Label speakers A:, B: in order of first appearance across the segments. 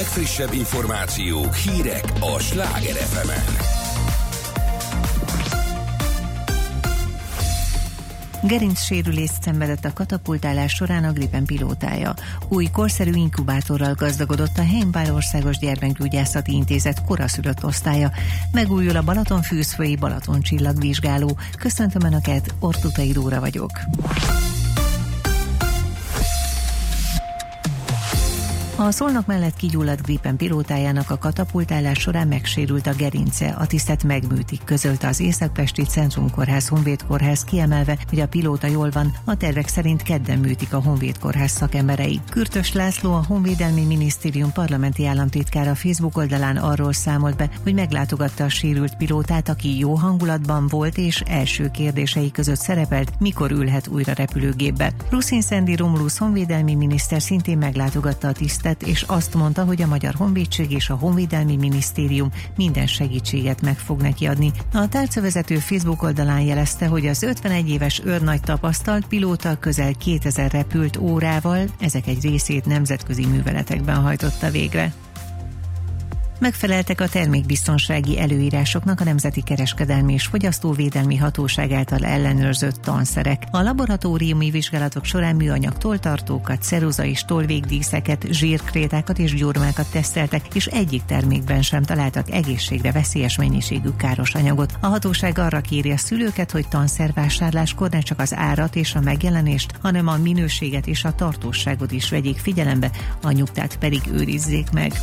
A: legfrissebb információk, hírek a Sláger FM-en.
B: Gerincsérülést szenvedett a katapultálás során a Gripen pilótája. Új korszerű inkubátorral gazdagodott a Heimbál Országos Gyermekgyógyászati Intézet koraszülött osztálya. Megújul a Balatonfűzfői Balatoncsillagvizsgáló. Köszöntöm Önöket, Ortutai Dóra vagyok. A Szolnok mellett kigyulladt Gripen pilótájának a katapultálás során megsérült a gerince, a tisztet megműtik, közölte az Észak-Pesti Centrumkórház Honvéd Kórház, kiemelve, hogy a pilóta jól van, a tervek szerint kedden műtik a Honvéd Kórház szakemberei. Kürtös László, a Honvédelmi Minisztérium parlamenti államtitkára Facebook oldalán arról számolt be, hogy meglátogatta a sérült pilótát, aki jó hangulatban volt és első kérdései között szerepelt, mikor ülhet újra repülőgépbe. Ruszin Szendi Romulusz honvédelmi miniszter szintén meglátogatta a tisztet, és azt mondta, hogy a Magyar Honvédség és a Honvédelmi Minisztérium minden segítséget meg fog neki adni. A tárcavezető Facebook oldalán jelezte, hogy az 51 éves őrnagy tapasztalt pilóta közel 2000 repült órával, ezek egy részét nemzetközi műveletekben hajtotta végre. Megfeleltek a termékbiztonsági előírásoknak a Nemzeti Kereskedelmi és Fogyasztóvédelmi Hatóság által ellenőrzött tanszerek. A laboratóriumi vizsgálatok során műanyag tolltartókat, ceruza és tollvégdíszeket, zsírkrétákat és gyurmákat teszteltek, és egyik termékben sem találtak egészségre veszélyes mennyiségű káros anyagot. A hatóság arra kéri a szülőket, hogy tanszervásárláskor ne csak az árat és a megjelenést, hanem a minőséget és a tartósságot is vegyék figyelembe, a nyugtát pedig őrizzék meg.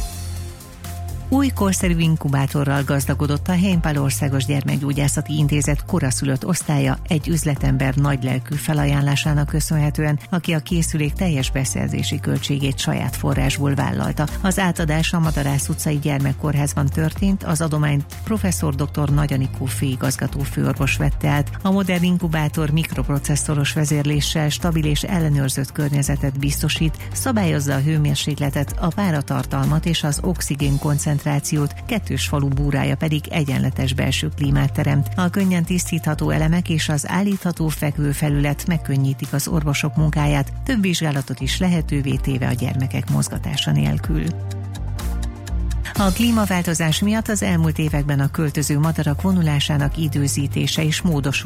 B: Új korszerű inkubátorral gazdagodott a Heimbál Országos Gyermekgyógyászati Intézet koraszülött osztálya egy üzletember nagylelkű felajánlásának köszönhetően, aki a készülék teljes beszerzési költségét saját forrásból vállalta. Az átadás a Madarász utcai gyermekkórházban történt, az adományt professzor dr. Nagy Anikó főigazgató főorvos vette át. A modern inkubátor mikroprocesszoros vezérléssel stabil és ellenőrzött környezetet biztosít, szabályozza a hőmérsékletet, a páratartalmat és az oxigén koncentrációt, kettős falu búrája pedig egyenletes belső klímát teremt. A könnyen tisztítható elemek és az állítható fekvőfelület megkönnyítik az orvosok munkáját, több vizsgálatot is lehetővé téve a gyermekek mozgatása nélkül. A klímaváltozás miatt az elmúlt években a költöző madarak vonulásának időzítése is módosul.